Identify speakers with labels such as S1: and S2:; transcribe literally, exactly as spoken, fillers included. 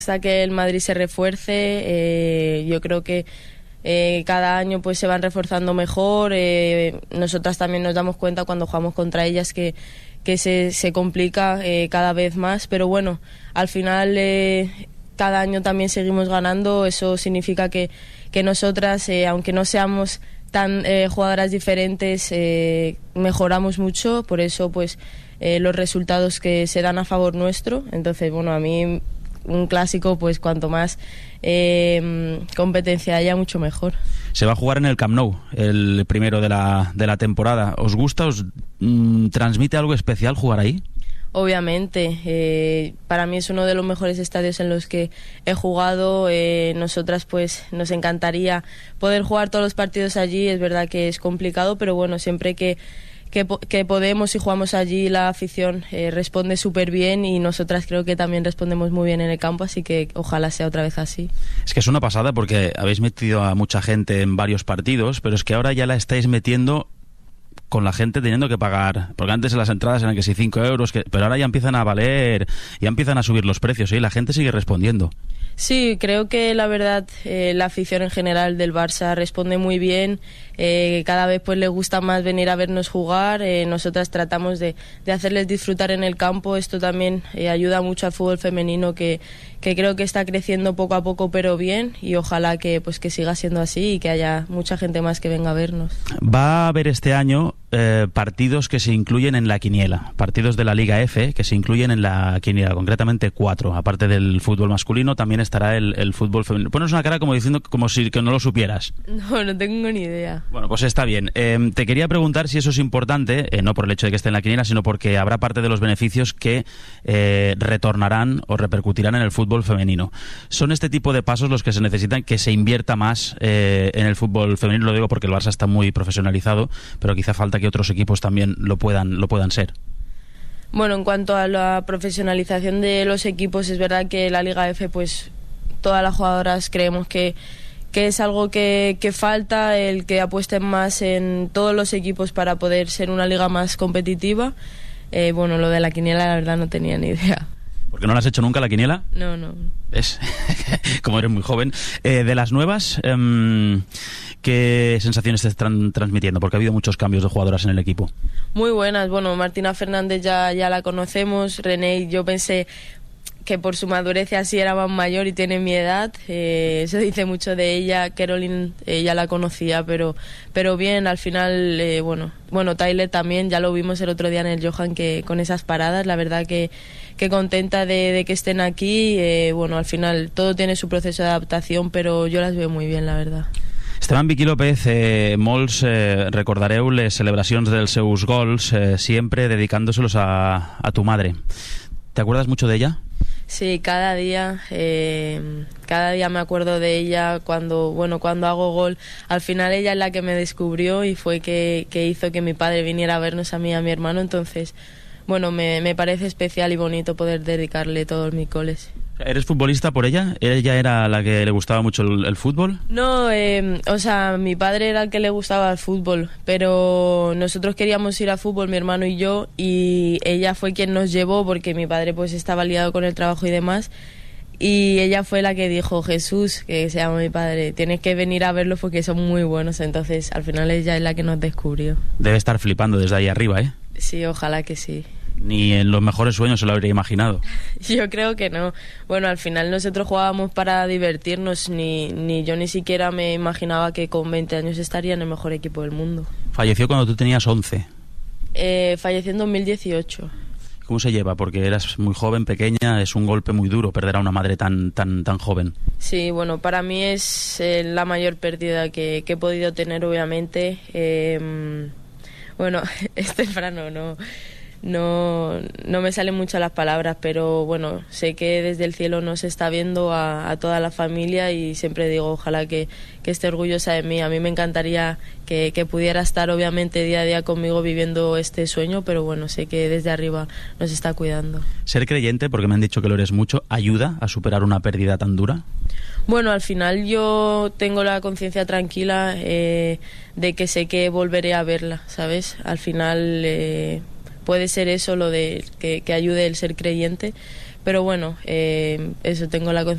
S1: Hasta que el Madrid se refuerce, eh, yo creo que eh, cada año pues se van reforzando mejor. Eh, nosotras también nos damos cuenta cuando jugamos contra ellas que, que se, se complica eh, cada vez más, pero bueno, al final eh, cada año también seguimos ganando. Eso significa que, que nosotras, eh, aunque no seamos tan eh, jugadoras diferentes, eh, mejoramos mucho, por eso pues eh, los resultados que se dan a favor nuestro. Entonces, bueno, a mí un clásico, pues cuanto más eh, competencia haya, mucho mejor.
S2: Se va a jugar en el Camp Nou, el primero de la, de la temporada. ¿Os gusta, os mm, transmite algo especial jugar ahí?
S1: Obviamente, eh, para mí es uno de los mejores estadios en los que he jugado. Eh, nosotras pues nos encantaría poder jugar todos los partidos allí. Es verdad que es complicado, pero bueno, siempre que Que, que podemos y jugamos allí, la afición eh, responde súper bien, y nosotras creo que también respondemos muy bien en el campo, así que ojalá sea otra vez así.
S2: Es que es una pasada porque habéis metido a mucha gente en varios partidos, pero es que ahora ya la estáis metiendo con la gente teniendo que pagar, porque antes en las entradas eran que si cinco euros, que, pero ahora ya empiezan a valer, ya empiezan a subir los precios, ¿eh? Y la gente sigue respondiendo.
S1: Sí, creo que la verdad eh, la afición en general del Barça responde muy bien. Eh, cada vez pues les gusta más venir a vernos jugar. Eh, nosotras tratamos de, de hacerles disfrutar en el campo. Esto también eh, ayuda mucho al fútbol femenino, que, que creo que está creciendo poco a poco, pero bien, y ojalá que pues que siga siendo así y que haya mucha gente más que venga a vernos.
S2: Va a haber este año eh, partidos que se incluyen en la quiniela, partidos de la Liga F que se incluyen en la quiniela, concretamente cuatro. Aparte del fútbol masculino, también estará el, el fútbol femenino. Pones una cara como diciendo como si que no lo supieras.
S1: No, no tengo ni idea.
S2: Bueno, pues está bien. Eh, te quería preguntar si eso es importante, eh, no por el hecho de que esté en la quiniela, sino porque habrá parte de los beneficios que eh, retornarán o repercutirán en el fútbol femenino. ¿Son este tipo de pasos los que se necesitan, que se invierta más eh, en el fútbol femenino? Lo digo porque el Barça está muy profesionalizado, pero quizá falta que otros equipos también lo puedan, lo puedan ser.
S1: Bueno, en cuanto a la profesionalización de los equipos, es verdad que la Liga F, pues todas las jugadoras creemos que que es algo que, que falta, el que apuesten más en todos los equipos para poder ser una liga más competitiva. Eh, bueno, lo de la quiniela la verdad no tenía ni idea.
S2: ¿Por qué no la has hecho nunca, la quiniela?
S1: No, no.
S2: ¿Ves? Como eres muy joven. Eh, de las nuevas, eh, ¿qué sensaciones te están transmitiendo? Porque ha habido muchos cambios de jugadoras en el equipo.
S1: Muy buenas. Bueno, Martina Fernández ya, ya la conocemos. René, yo pensé que por su madurez así era más mayor y tiene mi edad. Eh, eso dice mucho de ella. Caroline, eh, ya la conocía, pero pero bien, al final, eh, bueno, bueno, Tyler también, ya lo vimos el otro día en el Johan, que con esas paradas, la verdad que, que contenta de, de que estén aquí. Eh, bueno, al final todo tiene su proceso de adaptación, pero yo las veo muy bien, la verdad.
S2: Esteban Vicky López, eh, molts eh, recordareu les celebracions dels seus gols, eh, siempre dedicándoselos a, a tu madre. ¿Te acuerdas mucho de ella?
S1: Sí, cada día, eh, cada día me acuerdo de ella. Cuando, bueno, cuando hago gol, al final ella es la que me descubrió y fue que, que hizo que mi padre viniera a vernos a mí y a mi hermano. Entonces, bueno, me, me parece especial y bonito poder dedicarle todos mis goles.
S2: ¿Eres futbolista por ella? ¿Ella era la que le gustaba mucho el, el fútbol?
S1: No, eh, o sea, mi padre era el que le gustaba el fútbol, pero nosotros queríamos ir a fútbol, mi hermano y yo, y ella fue quien nos llevó porque mi padre pues estaba liado con el trabajo y demás, y ella fue la que dijo: Jesús, que se llama mi padre, tienes que venir a verlos porque son muy buenos. Entonces al final ella es la que nos descubrió.
S2: Debe estar flipando desde ahí arriba, ¿eh?
S1: Sí, ojalá que sí.
S2: Ni en los mejores sueños se lo habría imaginado.
S1: Yo creo que no. Bueno, al final nosotros jugábamos para divertirnos. Ni, ni yo ni siquiera me imaginaba que con veinte años estaría en el mejor equipo del mundo.
S2: Falleció cuando tú tenías once.
S1: Eh, falleció en dos mil dieciocho.
S2: ¿Cómo se lleva? Porque eras muy joven, pequeña, es un golpe muy duro perder a una madre tan tan tan joven.
S1: Sí, bueno, para mí es eh, la mayor pérdida que, que he podido tener, obviamente. Eh, bueno, es temprano, no... No, no me salen mucho las palabras, pero bueno, sé que desde el cielo nos está viendo a, a toda la familia, y siempre digo, ojalá que, que esté orgullosa de mí. A mí me encantaría que, que pudiera estar obviamente día a día conmigo viviendo este sueño, pero bueno, sé que desde arriba nos está cuidando.
S2: ¿Ser creyente, porque me han dicho que lo eres mucho, ayuda a superar una pérdida tan dura?
S1: Bueno, al final yo tengo la conciencia tranquila eh, de que sé que volveré a verla, ¿sabes? Al final... Eh, puede ser eso lo de que, que ayude el ser creyente, pero bueno, eh, eso, tengo la conciencia